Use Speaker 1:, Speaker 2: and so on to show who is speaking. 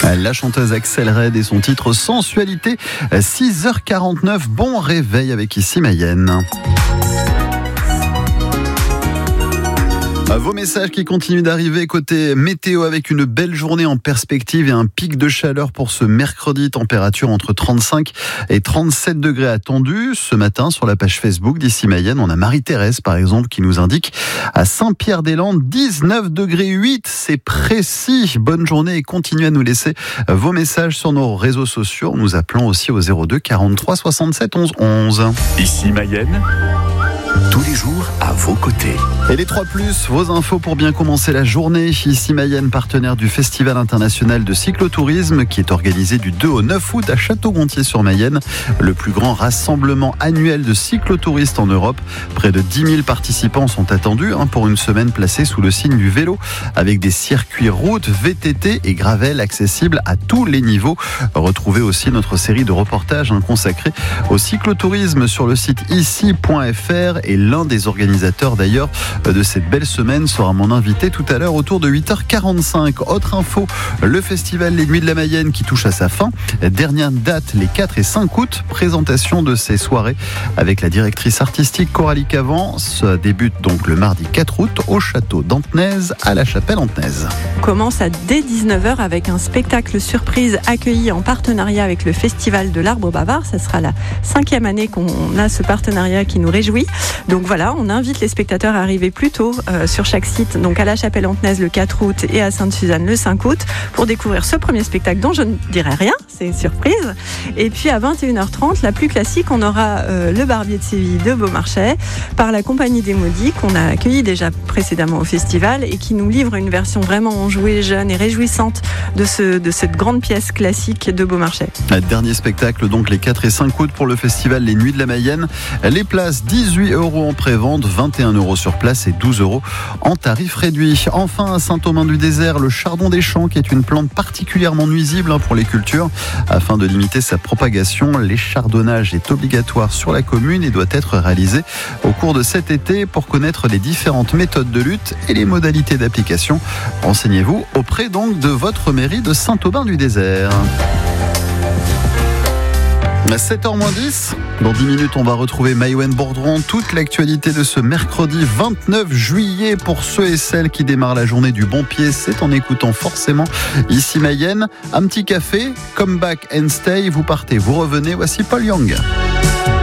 Speaker 1: La chanteuse Axel Red et son titre Sensualité, 6h49. Bon réveil avec ici Mayenne. Vos messages qui continuent d'arriver côté météo avec une belle journée en perspective et un pic de chaleur pour ce mercredi. Température entre 35 et 37 degrés attendus. Ce matin, sur la page Facebook d'ici Mayenne, on a Marie-Thérèse par exemple qui nous indique à Saint-Pierre-des-Landes 19 degrés 8. C'est précis. Bonne journée et continuez à nous laisser vos messages sur nos réseaux sociaux. Nous appelons aussi au 02 43 67 11 11.
Speaker 2: Ici Mayenne, tous les jours à vos côtés.
Speaker 1: Et les 3+, vos infos pour bien commencer la journée. Ici Mayenne, partenaire du Festival international de cyclotourisme qui est organisé du 2 au 9 août à Château-Gontier-sur-Mayenne. Le plus grand rassemblement annuel de cyclotouristes en Europe. Près de 10 000 participants sont attendus pour une semaine placée sous le signe du vélo avec des circuits routes, VTT et gravel accessibles à tous les niveaux. Retrouvez aussi notre série de reportages consacrés au cyclotourisme sur le site ici.fr et l'un des organisateurs d'ailleurs de cette belle semaine sera mon invité tout à l'heure autour de 8h45. Autre info, le festival Les Nuits de la Mayenne qui touche à sa fin. Dernière date les 4 et 5 août. Présentation de ces soirées avec la directrice artistique Coralie Cavan. Ça débute donc le mardi 4 août au château d'Antenaise à la chapelle Antenaise.
Speaker 3: On commence dès 19h avec un spectacle surprise accueilli en partenariat avec le Festival de l'Arbre Bavard. Ça sera la 5e année qu'on a ce partenariat qui nous réjouit. Donc voilà, on invite les spectateurs à arriver plus tôt sur chaque site, donc à la chapelle Antenaise le 4 août et à Sainte-Suzanne le 5 août pour découvrir ce premier spectacle dont je ne dirai rien, c'est une surprise. Et puis à 21h30, la plus classique, on aura le Barbier de Séville de Beaumarchais par la Compagnie des Maudits qu'on a accueilli déjà précédemment au festival et qui nous livre une version vraiment enjouée, jeune et réjouissante de cette grande pièce classique de Beaumarchais.
Speaker 1: Dernier spectacle donc les 4 et 5 août pour le festival Les Nuits de la Mayenne. Les places 18 € en pré-vente, 21 € sur place et 12 € en tarif réduit. Enfin, à Saint-Aubin-du-Désert, le chardon des champs qui est une plante particulièrement nuisible pour les cultures. Afin de limiter sa propagation, l'échardonnage est obligatoire sur la commune et doit être réalisé au cours de cet été. Pour connaître les différentes méthodes de lutte et les modalités d'application, renseignez-vous auprès donc de votre mairie de Saint-Aubin-du-Désert. À 7h-10, dans 10 minutes, on va retrouver Maïwen Bordron. Toute l'actualité de ce mercredi 29 juillet pour ceux et celles qui démarrent la journée du bon pied. C'est en écoutant forcément ici Mayenne. Un petit café, come back and stay. Vous partez, vous revenez. Voici Paul Young.